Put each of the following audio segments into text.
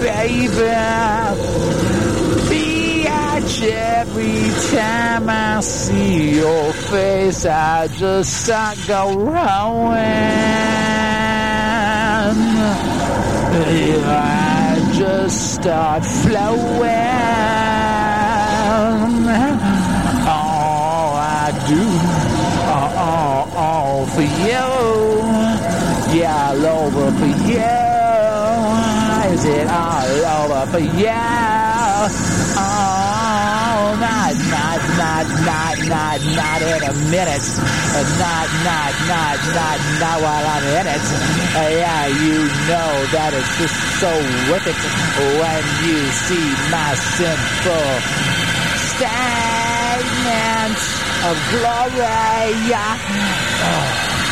baby. Biatch, every time I see your face, I just start going. I just start flowing. All I do, all for you. Yeah, all over for you. Is it all over for you? Oh, not in a minute. Not while I'm in it. Yeah, you know that it's just so worth it when you see my simple statement of glory. Oh,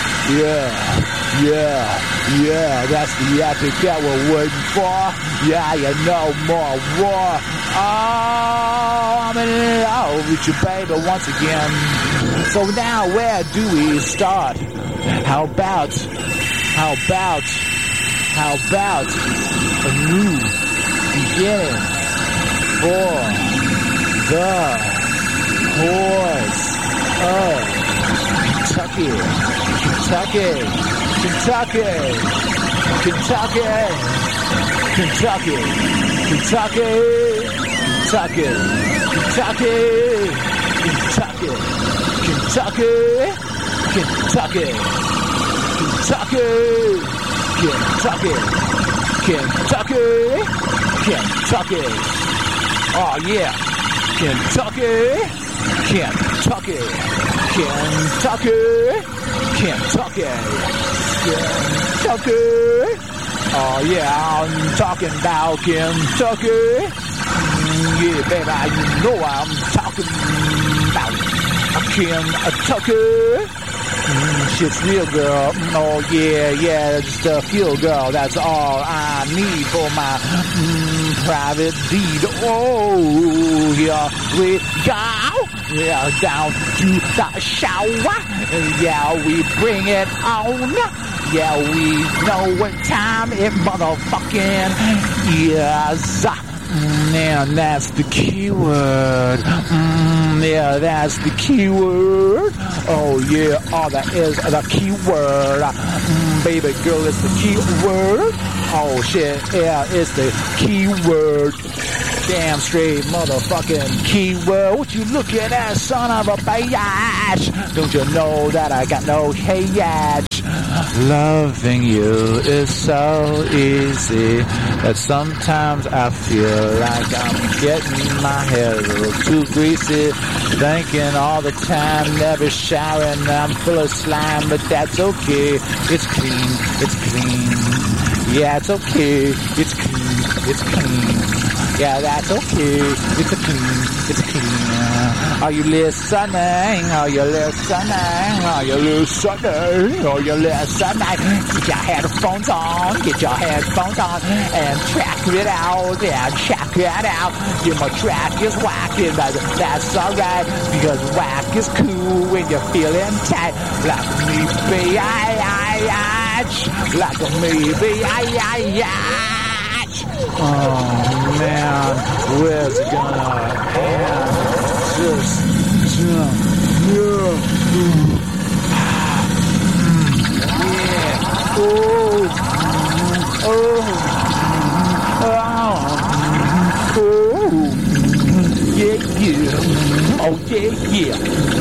yeah, that's the epic that we're waiting for. Yeah, you know, more war. Oh, I'm in love with you, baby, once again. So now, where do we start? How about a new beginning for the horse of Kentucky. Oh yeah, Kentucky. Oh yeah, I'm talking about Kentucky. Yeah, baby, you know I'm talking about Kentucky. Shit's real, girl. Oh yeah, just a feel, girl. That's all I need for my private deed. Oh, here we go. Yeah, down to the shower. Yeah, we bring it on. Yeah, we know what time it motherfucking is. And that's the key word. Yeah, that's the key word. Oh yeah, all that is the key word. Baby girl, it's the key word. Oh shit, yeah, it's the key word. Damn straight motherfucking keyword. What you looking at, son of a bitch? Don't you know that I got no hatch? Loving you is so easy that sometimes I feel like I'm getting my hair a little too greasy. Thinking all the time, never showering, I'm full of slime, but that's okay. It's clean. Yeah, it's okay. It's clean. Yeah, that's okay. It's clean. Are you listening? Get your headphones on. And check it out. Yeah, my track is whacking, but that's alright. Because whack is cool when you're feeling tight. Like me, Oh man, where's it gonna end? Just Oh yeah.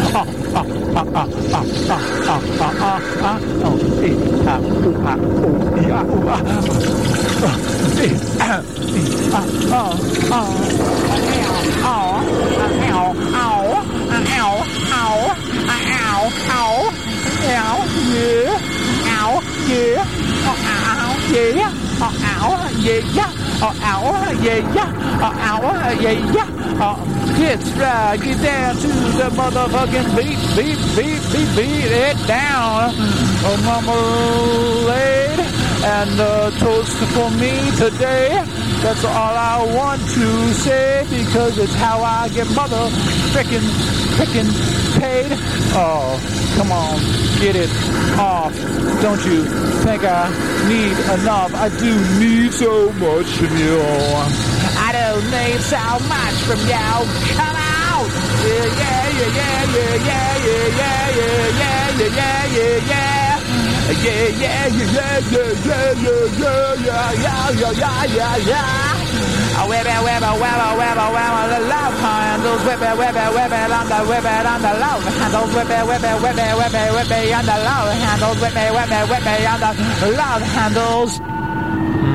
It's right, get down to the motherfucking beat it down. Oh, marmalade and a toast for me today. That's all I want to say because it's how I get mother frickin' paid. Oh, come on, get it off. Don't you think I need enough? I do need so much from you. I don't need so much from you. Come out. Yeah, yeah, yeah, yeah, yeah, yeah, yeah, yeah, yeah, yeah, yeah, yeah. Yeah, yeah, yeah, yeah, yeah, yeah, yeah, yeah, yeah, yeah, yeah, yeah. Whip it, whip it, whip it, whip it, whip it, the love handles. Whip it, whip it, whip it on the love handles. Whip it, whip it, whip it, whip it, whip it on the love handles. Whip it, whip it, whip it on the love handles.